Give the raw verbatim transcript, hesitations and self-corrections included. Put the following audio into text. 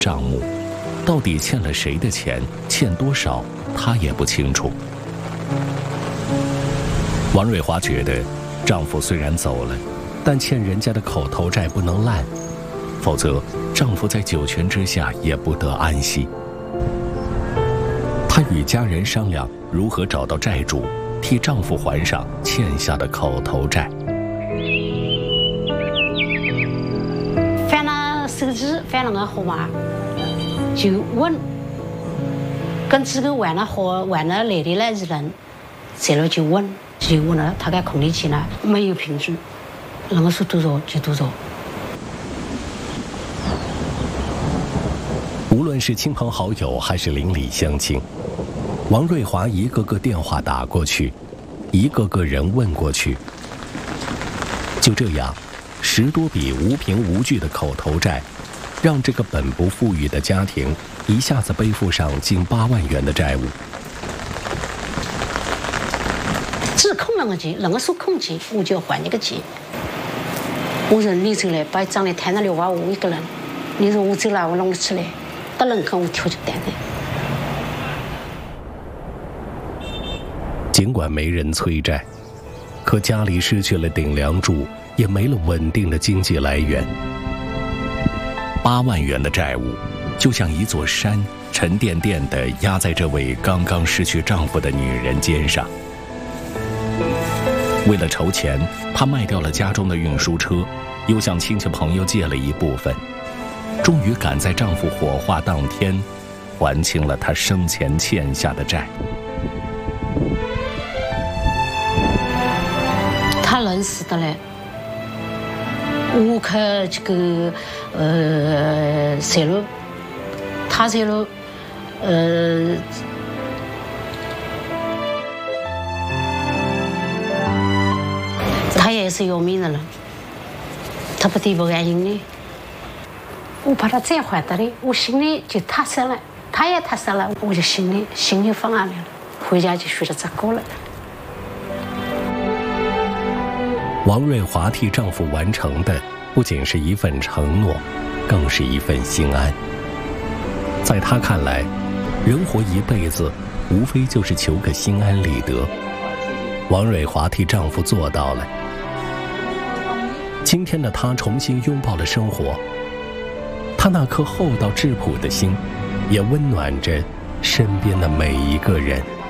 账目，到底欠了谁的钱，欠多少，她也不清楚。王瑞华觉得，丈夫虽然走了，但欠人家的口头债不能烂，否则丈夫在九泉之下也不得安息。她与家人商量如何找到债主，替丈夫还上欠下的口头债。 翻了手机，翻了个号码，就问，跟几个玩了好玩了来的那人，在那就问，就问了他该空的钱呢，没有凭据，人家说多少就多少。 无论是亲朋好友还是邻里乡亲，王瑞华一个个电话打过去，一个个人问过去。就这样，十多笔无凭无据的口头债，让这个本不富裕的家庭一下子背负上近八万元的债务。 只空那个钱，人家说空钱，我就要还这个钱。我说你走来，把账里摊了六万五一个人，你说我走了，我弄得起来，到人看我挑就单的。 尽管没人催债，可家里失去了顶梁柱，也没了稳定的经济来源。八万元的债务，就像一座山，沉甸甸地压在这位刚刚失去丈夫的女人肩上。为了筹钱，她卖掉了家中的运输车，又向亲戚朋友借了一部分，终于赶在丈夫火化当天，还清了她生前欠下的债。 他认识的嘞，我看这个呃线路，他线路，呃，他也是要命的人，他不得不安心的。我把他再还的嘞，我心里就踏实了，他也踏实了，我就心里心里放安了，回家就学着咋过了。 王瑞华替丈夫完成的不仅是一份承诺，更是一份心安。在她看来，人活一辈子，无非就是求个心安理得。王瑞华替丈夫做到了。今天的她重新拥抱了生活，她那颗厚道质朴的心，也温暖着身边的每一个人。